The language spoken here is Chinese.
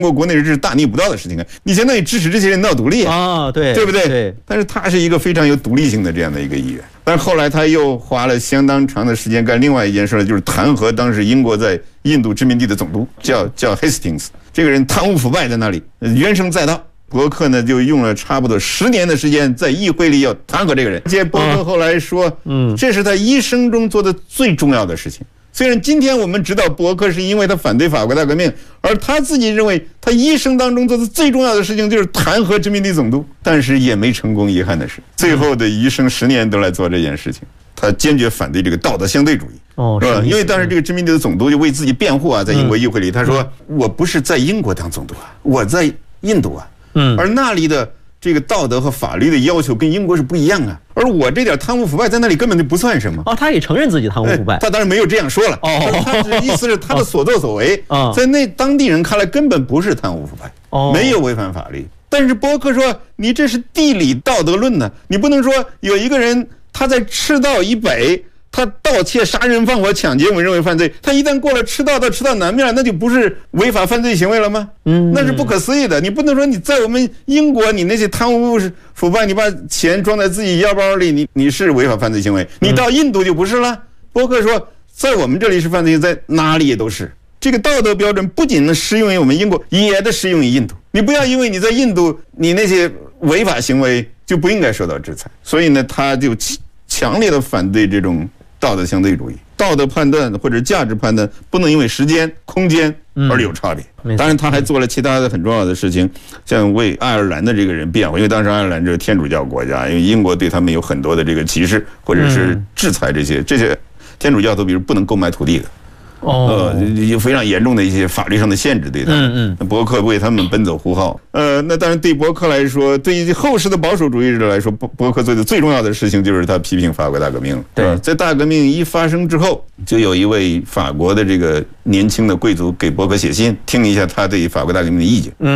国内这是大逆不道的事情啊！你相当于支持这些人闹独立啊，对， 对不对？ 对。 但是他是一个非常有独立性的这样的一个议员，但是后来他又花了相当长的时间干另外一件事，就是弹劾当时英国在印度殖民地的总督，叫 Hastings。这个人贪污腐败在那里，怨声载道。伯克呢就用了差不多10年的时间在议会里要弹劾这个人。这伯克后来说，这是他一生中做的最重要的事情。虽然今天我们知道伯克是因为他反对法国大革命，而他自己认为他一生当中做的最重要的事情就是弹劾殖民地总督，但是也没成功。遗憾的是，最后的一生10年都来做这件事情。他坚决反对这个道德相对主义，是吧？因为当时这个殖民地的总督就为自己辩护啊，在英国议会里，他说：“我不是在英国当总督啊，我在印度啊。”而那里的这个道德和法律的要求跟英国是不一样啊，而我这点贪污腐败在那里根本就不算什么。 他也承认自己贪污腐败， 他当然没有这样说了。他的意思是他的所作所为，在那当地人看来根本不是贪污腐败，没有违反法律。但是伯克说，你这是地理道德论呢，你不能说有一个人他在赤道以北。他盗窃、杀人、放火、抢劫，我们认为犯罪。他一旦过了赤道到赤道南面，那就不是违法犯罪行为了吗？那是不可思议的。你不能说你在我们英国，你那些贪污腐败，你把钱装在自己腰包里，你是违法犯罪行为。你到印度就不是了。伯克说，在我们这里是犯罪，在哪里也都是。这个道德标准不仅能适用于我们英国，也得适用于印度。你不要因为你在印度，你那些违法行为就不应该受到制裁。所以呢，他就强烈的反对这种道德相对主义，道德判断或者价值判断不能因为时间、空间而有差别。当然，他还做了其他的很重要的事情，像为爱尔兰的这个人辩护，因为当时爱尔兰这是天主教国家，因为英国对他们有很多的这个歧视或者是制裁，这些天主教徒比如不能购买土地的。有非常严重的一些法律上的限制对他。伯克为他们奔走呼号。那当然对伯克来说，对于后世的保守主义者来说，伯克做的最重要的事情就是他批评法国大革命。对，在大革命一发生之后，就有一位法国的这个年轻的贵族给伯克写信，听一下他对法国大革命的意见。